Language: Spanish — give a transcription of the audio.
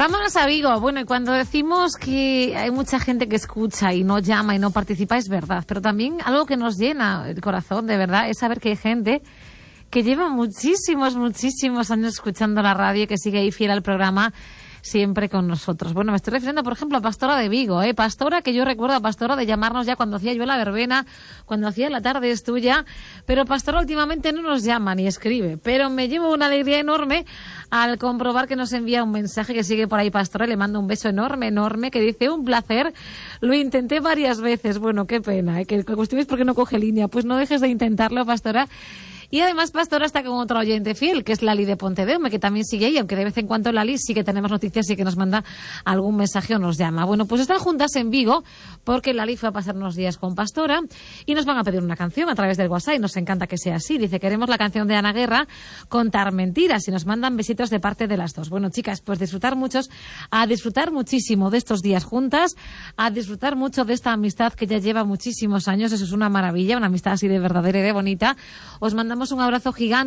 Vámonos a Vigo. Bueno, y cuando decimos que hay mucha gente que escucha y no llama y no participa, es verdad. Pero también algo que nos llena el corazón, de verdad, es saber que hay gente que lleva muchísimos años escuchando la radio y que sigue ahí fiel al programa, siempre con nosotros. Bueno, me estoy refiriendo, por ejemplo, a Pastora de Vigo, Pastora, que yo recuerdo a Pastora de llamarnos ya cuando hacía yo la verbena, cuando hacía La Tarde es Tuya, pero Pastora últimamente no nos llama ni escribe, pero me llevo una alegría enorme al comprobar que nos envía un mensaje, que sigue por ahí Pastora, y le mando un beso enorme, que dice: un placer, lo intenté varias veces. Bueno, qué pena, que la cuestión es porque no coge línea, pues no dejes de intentarlo, Pastora. Y además Pastora está con otro oyente fiel, que es Lali de Pontedeume, que también sigue ahí, aunque de vez en cuando Lali sí que tenemos noticias y que nos manda algún mensaje o nos llama. Bueno, pues están juntas en Vigo, porque Lali fue a pasar unos días con Pastora y nos van a pedir una canción a través del WhatsApp, y nos encanta que sea así. Dice: queremos la canción de Ana Guerra, Contar Mentiras, y nos mandan besitos de parte de las dos. Bueno, chicas, pues disfrutar muchísimo de estos días juntas, a disfrutar mucho de esta amistad que ya lleva muchísimos años. Eso es una maravilla, una amistad así de verdadera y de bonita. Os mandamos un abrazo gigante.